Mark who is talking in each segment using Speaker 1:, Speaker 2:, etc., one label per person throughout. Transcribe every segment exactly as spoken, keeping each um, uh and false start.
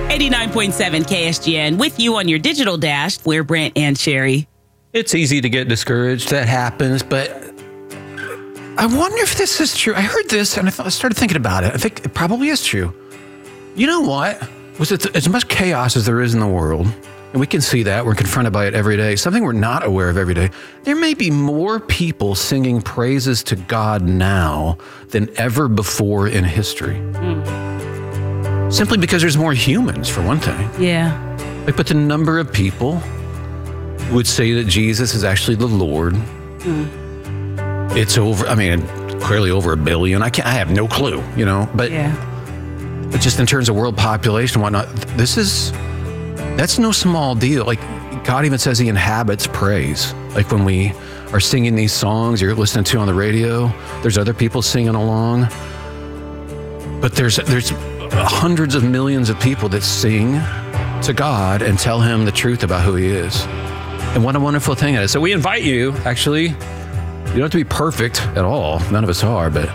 Speaker 1: eighty-nine point seven K S G N with you on your digital dash. We're Brent and Sherry.
Speaker 2: It's easy to get discouraged. That happens, but I wonder if this is true. I heard this and I, thought, I started thinking about it. I think it probably is true. You know what? With as much chaos as there is in the world, and we can see that, we're confronted by it every day, something we're not aware of every day, there may be more people singing praises to God now than ever before in history. Mm. Simply because there's more humans, for one thing.
Speaker 1: Yeah.
Speaker 2: Like, but the number of people who would say that Jesus is actually the Lord, mm. it's over, I mean, clearly over a billion. I can't, I have no clue, you know, but,
Speaker 1: yeah.
Speaker 2: but just in terms of world population and whatnot, this is, that's no small deal. Like, God even says he inhabits praise. Like when we are singing these songs you're listening to on the radio, there's other people singing along. But there's there's hundreds of millions of people that sing to God and tell him the truth about who he is. And what a wonderful thing it is. So we invite you, actually, you don't have to be perfect at all. None of us are, but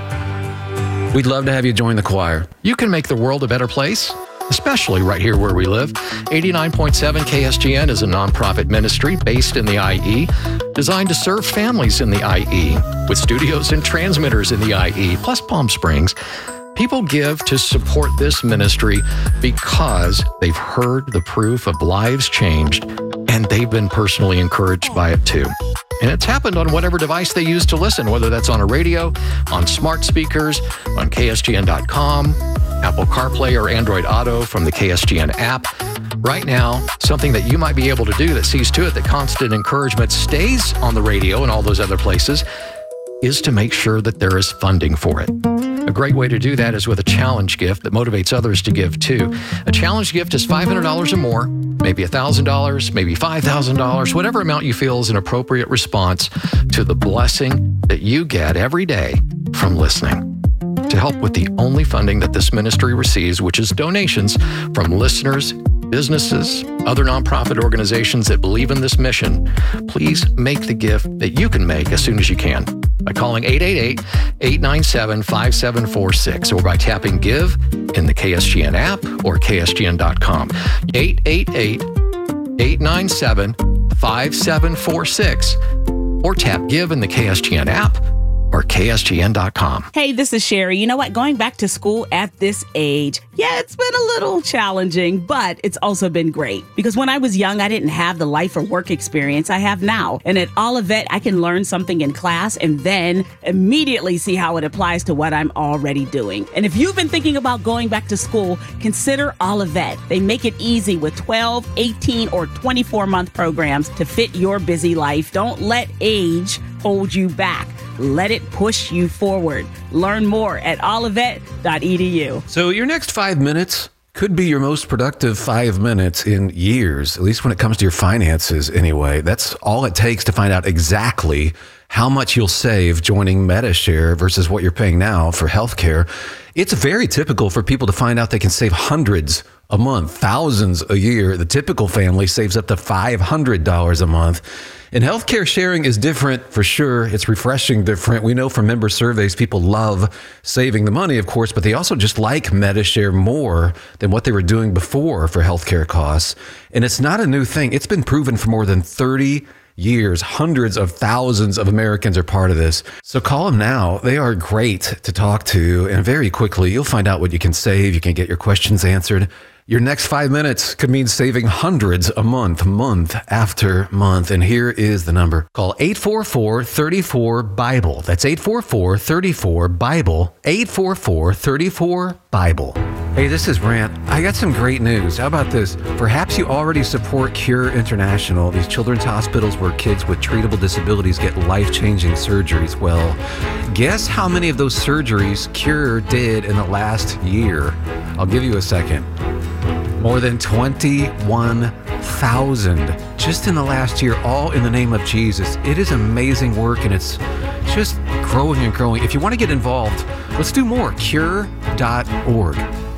Speaker 2: we'd love to have you join the choir.
Speaker 3: You can make the world a better place, especially right here where we live. eighty-nine point seven K S G N is a nonprofit ministry based in the I E, designed to serve families in the I E, with studios and transmitters in the I E, plus Palm Springs. People give to support this ministry because they've heard the proof of lives changed, and they've been personally encouraged by it too. And it's happened on whatever device they use to listen, whether that's on a radio, on smart speakers, on K S G N dot com, Apple CarPlay or Android Auto from the K S G N app. Right now, something that you might be able to do that sees to it that constant encouragement stays on the radio and all those other places is to make sure that there is funding for it. A great way to do that is with a challenge gift that motivates others to give too. A challenge gift is five hundred dollars or more, maybe one thousand dollars, maybe five thousand dollars, whatever amount you feel is an appropriate response to the blessing that you get every day from listening. To help with the only funding that this ministry receives, which is donations from listeners, businesses, other nonprofit organizations that believe in this mission, please make the gift that you can make as soon as you can by calling eight eight eight, eight nine seven, five seven four six or by tapping Give in the K S G N app or K S G N dot com. eight eight eight, eight nine seven, five seven four six or tap Give in the K S G N app or K S G N dot com.
Speaker 1: Hey, this is Sherry. You know what? Going back to school at this age, yeah, it's been a little challenging, but it's also been great. Because when I was young, I didn't have the life or work experience I have now. And at Olivet, I can learn something in class and then immediately see how it applies to what I'm already doing. And if you've been thinking about going back to school, consider Olivet. They make it easy with twelve, eighteen, or twenty-four month programs to fit your busy life. Don't let age hold you back. Let it push you forward. Learn more at olivet dot e d u.
Speaker 2: So your next five minutes could be your most productive five minutes in years, at least when it comes to your finances anyway. That's all it takes to find out exactly how much you'll save joining Medi-Share versus what you're paying now for healthcare. It's very typical for people to find out they can save hundreds a month, thousands a year. The typical family saves up to five hundred dollars a month. And healthcare sharing is different for sure. It's refreshing different. We know from member surveys, people love saving the money, of course, but they also just like Medi-Share more than what they were doing before for healthcare costs. And it's not a new thing. It's been proven for more than thirty years. Hundreds of thousands of Americans are part of this. So call them now. They are great to talk to. And very quickly, you'll find out what you can save. You can get your questions answered. Your next five minutes could mean saving hundreds a month, month after month. And here is the number. Call eight four four, three four, BIBLE. That's eight four four, three four, BIBLE. eight four four, three four, BIBLE. Hey, this is Brant. I got some great news. How about this? Perhaps you already support Cure International, these children's hospitals where kids with treatable disabilities get life-changing surgeries. Well, guess how many of those surgeries Cure did in the last year? I'll give you a second. More than twenty-one thousand just in the last year, all in the name of Jesus. It is amazing work, and it's just growing and growing. If you want to get involved, let's do more. cure dot org.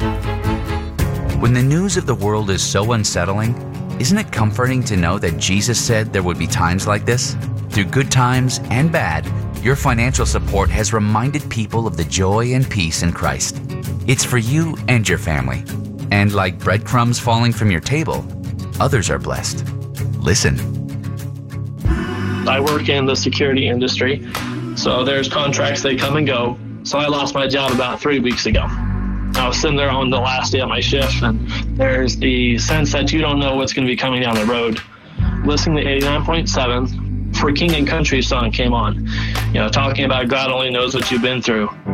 Speaker 4: When the news of the world is so unsettling, isn't it comforting to know that Jesus said there would be times like this? Through good times and bad, your financial support has reminded people of the joy and peace in Christ. It's for you and your family. And like breadcrumbs falling from your table, others are blessed. Listen.
Speaker 5: I work in the security industry, so there's contracts, they come and go. So I lost my job about three weeks ago. I was sitting there on the last day of my shift, and there's the sense that you don't know what's going to be coming down the road. Listening to eighty-nine point seven, For King and Country song came on, you know, talking about God only knows what you've been through.